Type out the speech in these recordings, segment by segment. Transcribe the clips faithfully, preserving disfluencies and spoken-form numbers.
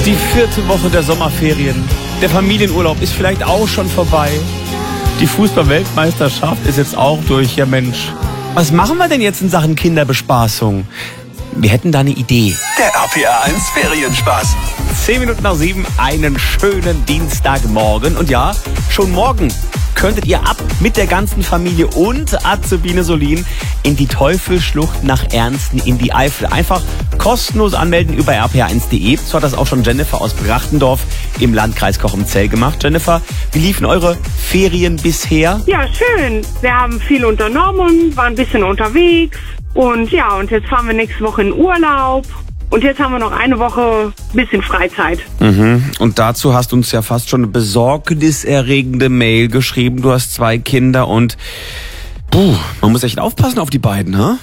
Die vierte Woche der Sommerferien. Der Familienurlaub ist vielleicht auch schon vorbei. Die Fußball-Weltmeisterschaft ist jetzt auch durch. Ja Mensch, was machen wir denn jetzt in Sachen Kinderbespaßung? Wir hätten da eine Idee. Der R P R eins Ferienspaß. Zehn Minuten nach sieben, einen schönen Dienstagmorgen. Und ja, schon morgen könntet ihr ab mit der ganzen Familie und Azubine Solin in die Teufelsschlucht nach Ernsten in die Eifel. Einfach kostenlos anmelden über r p r eins punkt de. So hat das auch schon Jennifer aus Brachtendorf im Landkreis Kochum-Zell gemacht. Jennifer, wie liefen eure Ferien bisher? Ja, schön. Wir haben viel unternommen, waren ein bisschen unterwegs. Und ja, und jetzt fahren wir nächste Woche in Urlaub. Und jetzt haben wir noch eine Woche bisschen Freizeit. Mhm. Und dazu hast du uns ja fast schon eine besorgniserregende Mail geschrieben. Du hast zwei Kinder und puh, man muss echt aufpassen auf die beiden, ha?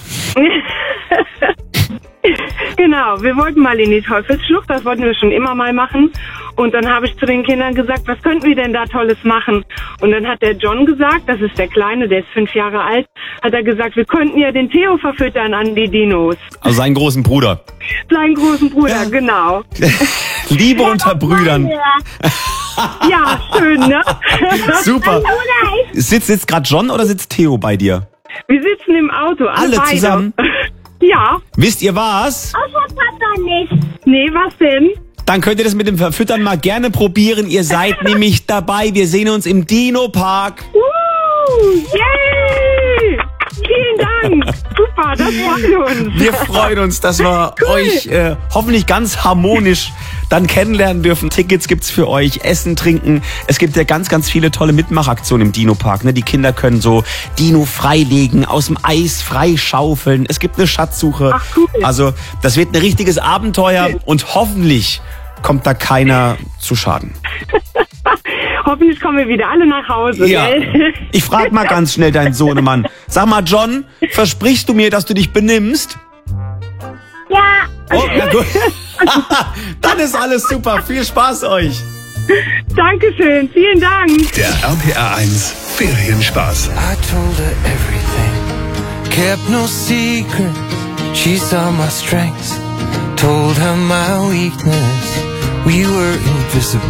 Genau, wir wollten mal in die Teufelsschlucht, das wollten wir schon immer mal machen. Und dann habe ich zu den Kindern gesagt, was könnten wir denn da Tolles machen? Und dann hat der John gesagt, das ist der Kleine, der ist fünf Jahre alt, hat er gesagt, wir könnten ja den Theo verfüttern an die Dinos. Also seinen großen Bruder. Seinen großen Bruder, Ja. Genau. Liebe unter Brüdern. Ja, schön, ne? Super. Sitzt, sitzt gerade John oder sitzt Theo bei dir? Wir sitzen im Auto, alle, Alle beide. zusammen? Ja. Wisst ihr was? Außer Papa nicht. Nee, was denn? Dann könnt ihr das mit dem Verfüttern mal gerne probieren. Ihr seid nämlich dabei. Wir sehen uns im Dino-Park. Uh, yay! Vielen Dank. Super, das freut uns. Wir freuen uns, dass wir euch äh, hoffentlich ganz harmonisch dann kennenlernen dürfen. Tickets gibt's für euch, Essen, Trinken. Es gibt ja ganz, ganz viele tolle Mitmachaktionen im Dino-Park. Ne? Die Kinder können so Dino freilegen, aus dem Eis freischaufeln. Es gibt eine Schatzsuche. Ach, cool. Also das wird ein richtiges Abenteuer und hoffentlich kommt da keiner zu Schaden. Hoffentlich kommen wir wieder alle nach Hause, Ja. gell? Ich frag mal ganz schnell deinen Sohnemann. Sag mal, John, versprichst du mir, dass du dich benimmst? Ja. Oh, na gut. Dann ist alles super. Viel Spaß euch. Dankeschön, vielen Dank. Der R P R eins Ferienspaß. I told her everything, kept no secret. She saw my strengths, told her my weakness. We were invisible.